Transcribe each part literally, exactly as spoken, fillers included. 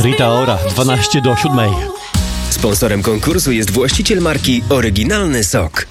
Rita Ora, dwanaście do siódmej. Sponsorem konkursu jest właściciel marki Oryginalny Sok.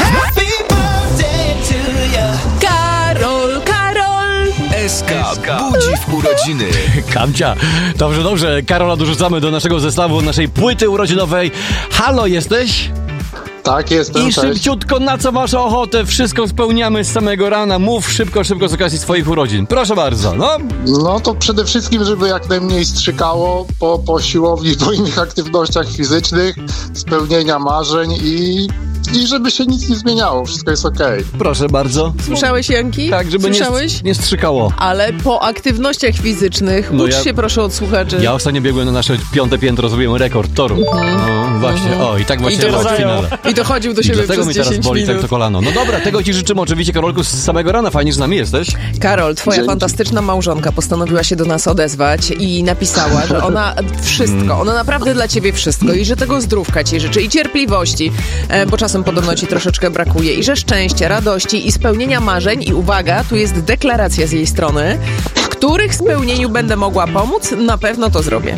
Karol, Karol! S K budzi w urodziny. Kamcia, dobrze, dobrze. Karola dorzucamy do naszego zestawu, naszej płyty urodzinowej. Halo, jesteś? Tak, jestem. I szybciutko, na co masz ochotę? Wszystko spełniamy z samego rana. Mów szybko, szybko z okazji swoich urodzin. Proszę bardzo, no. No to przede wszystkim, żeby jak najmniej strzykało po, po siłowni, po innych aktywnościach fizycznych, spełnienia marzeń i, i żeby się nic nie zmieniało. Wszystko jest okej. Proszę bardzo. Słyszałeś, Janki? Tak, żeby Słyszałeś? nie, nie strzykało. Ale po aktywnościach fizycznych No ucz ja- się proszę od słuchaczy. Ja ostatnio biegłem na nasze piąte piętro, zrobiłem rekord toru. No właśnie, o i tak I właśnie to, było w finale. I dochodził do I siebie dlatego przez mi teraz dziesięć boli minut. tak to kolano. No dobra, tego ci życzymy oczywiście, Karolku, z samego rana. Fajnie, że z nami jesteś. Karol, twoja Dzięki. fantastyczna małżonka postanowiła się do nas odezwać i napisała, że ona wszystko, ona naprawdę dla ciebie wszystko i że tego zdrówka ci życzy i cierpliwości, e, bo czasem podobno ci troszeczkę brakuje i że szczęścia, radości i spełnienia marzeń i uwaga, tu jest deklaracja z jej strony, w których spełnieniu będę mogła pomóc, na pewno to zrobię.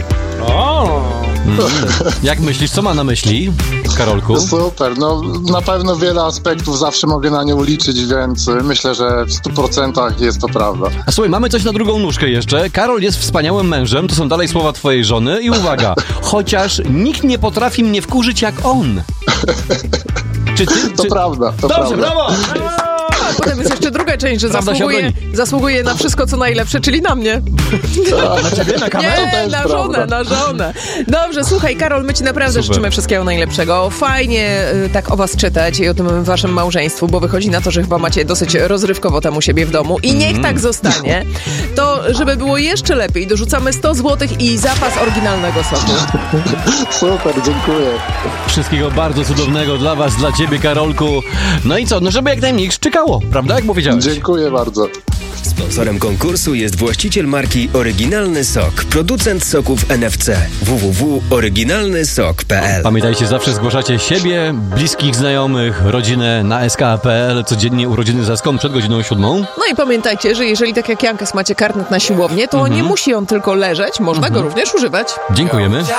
Jak myślisz, co ma na myśli, Karolku? Super, no na pewno wiele aspektów zawsze mogę na nią liczyć, więc y, myślę, że w stu procentach jest to prawda. A słuchaj, mamy coś na drugą nóżkę jeszcze. Karol jest wspaniałym mężem, to są dalej słowa twojej żony i uwaga, chociaż nikt nie potrafi mnie wkurzyć jak on. Czy ty... To czy... prawda, to Dobrze, prawda. brawo! A potem jest jeszcze druga część, że Prawda się zasługuje, zasługuje na wszystko, co najlepsze, czyli na mnie. Na ciebie, na kamerę? To Nie, też na prawda. żonę, na żonę. Dobrze, słuchaj, Karol, my ci naprawdę Super. życzymy wszystkiego najlepszego. Fajnie y, tak o was czytać i o tym waszym małżeństwu, bo wychodzi na to, że chyba macie dosyć rozrywkowo tam u siebie w domu i niech tak zostanie. To, żeby było jeszcze lepiej, dorzucamy sto złotych i zapas oryginalnego soku. Super, dziękuję. Wszystkiego bardzo cudownego dla was, dla ciebie, Karolku. No i co, no żeby jak najmniej szczykało, prawda, jak powiedziałeś? Dziękuję bardzo. Sponsorem konkursu jest właściciel marki Oryginalny Sok, producent soków N F C. w w w kropka oryginalny sok kropka p l. Pamiętajcie, zawsze zgłaszacie siebie, bliskich znajomych, rodzinę na s k kropka p l, codziennie urodziny za skom przed godziną siódmą. No i pamiętajcie, że jeżeli tak jak Jankas macie karnet na siłownię, to nie musi on tylko leżeć, można go również używać. Dziękujemy.